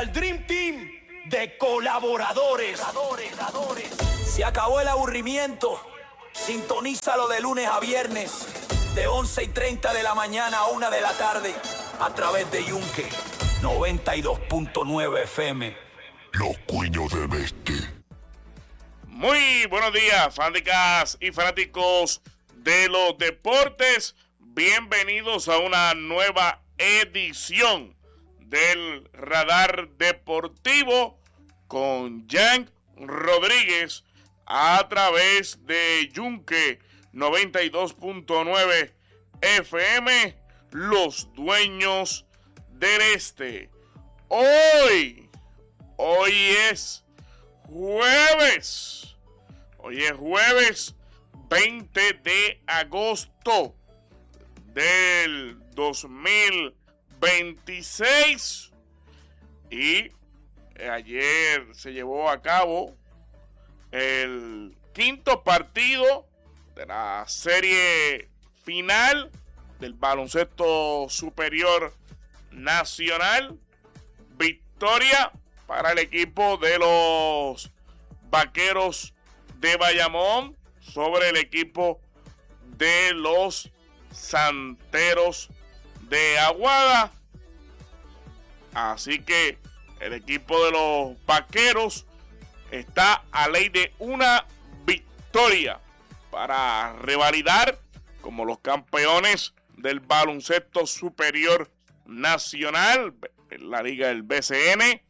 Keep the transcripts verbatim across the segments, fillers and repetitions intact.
al Dream Team de colaboradores. Se acabó el aburrimiento. Sintonízalo de lunes a viernes, de once y treinta de la mañana a una de la tarde, a través de Yunque noventa y dos punto nueve F M. Los cuños del este. Muy buenos días, fanáticas y fanáticos de los deportes. Bienvenidos a una nueva edición del Radar Deportivo con Jan Rodríguez a través de Yunque noventa y dos punto nueve F M, los dueños del este. Hoy, hoy es jueves, hoy es jueves veinte de agosto del dos mil veintiséis y ayer se llevó a cabo el quinto partido de la serie final del baloncesto superior nacional. Victoria para el equipo de los Vaqueros de Bayamón sobre el equipo de los Santeros de Aguada. Así que el equipo de los Vaqueros está a ley de una victoria para revalidar como los campeones del baloncesto superior nacional en la liga del B C N.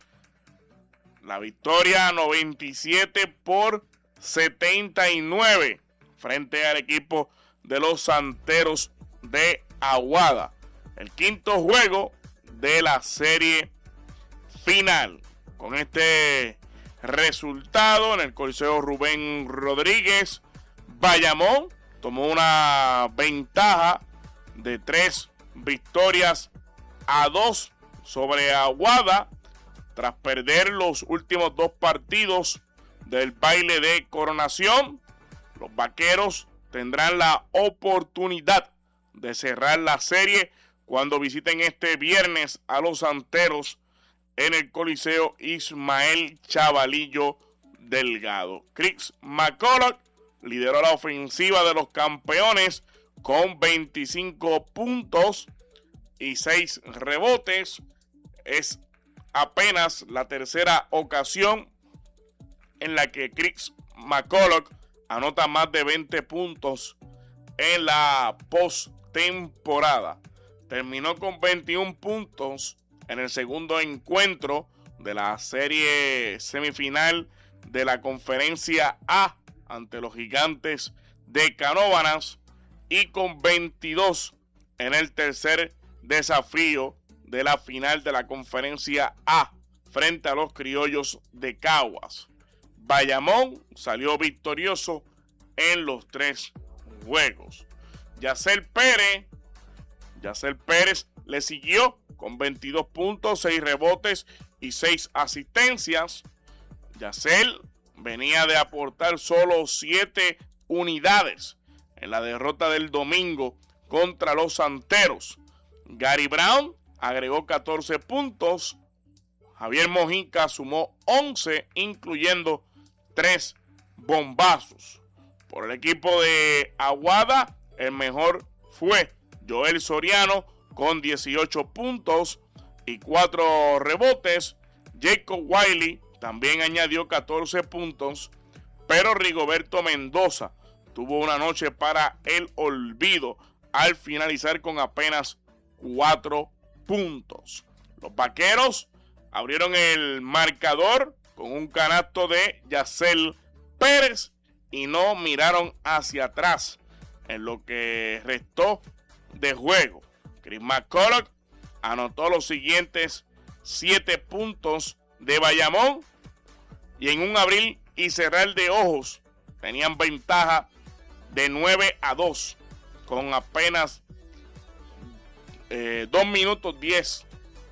La victoria noventa y siete por setenta y nueve frente al equipo de los Santeros de Aguada. El quinto juego de la serie final. Con este resultado en el Coliseo Rubén Rodríguez, Bayamón tomó una ventaja de tres victorias a dos sobre Aguada tras perder los últimos dos partidos del baile de coronación. Los Vaqueros tendrán la oportunidad de cerrar la serie cuando visiten este viernes a los Santeros en el Coliseo Ismael Chavalillo Delgado. Chris McCulloch lideró la ofensiva de los campeones con veinticinco puntos y seis rebotes. Es apenas la tercera ocasión en la que Chris McCulloch anota más de veinte puntos en la postemporada. Terminó con veintiún puntos en el segundo encuentro de la serie semifinal de la Conferencia A ante los Gigantes de Canóvanas y con veintidós en el tercer desafío de la final de la Conferencia A frente a los Criollos de Caguas. Bayamón salió victorioso en los tres juegos. Yacel Pérez, Yacel Pérez le siguió con veintidós puntos, seis rebotes y seis asistencias. Yacel venía de aportar solo siete unidades en la derrota del domingo contra los Santeros. Gary Brown agregó catorce puntos. Javier Mojica sumó once, incluyendo tres bombazos. Por el equipo de Aguada, el mejor fue Joel Soriano con dieciocho puntos y cuatro rebotes. Jacob Wiley también añadió catorce puntos, pero Rigoberto Mendoza tuvo una noche para el olvido al finalizar con apenas cuatro puntos. Los Vaqueros abrieron el marcador con un canasto de Yacel Pérez y no miraron hacia atrás en lo que restó de juego. Chris McCulloch anotó los siguientes siete puntos de Bayamón y en un abrir y cerrar de ojos tenían ventaja de nueve a dos con apenas eh, dos minutos diez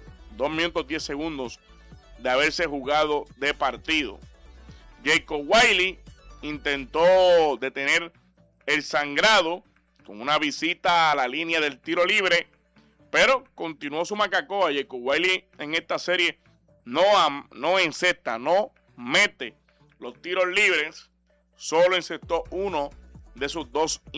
segundos de haberse jugado de partido. Jacob Wiley intentó detener el sangrado con una visita a la línea del tiro libre, pero continuó su macacoa. Jacob Wiley en esta serie no, no encesta, no mete los tiros libres, solo encestó uno de sus dos